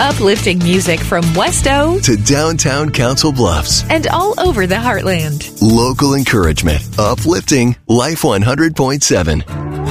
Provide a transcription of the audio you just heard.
Uplifting music from Westo to downtown Council Bluffs and all over the Heartland. Local encouragement, uplifting, Life 100.7.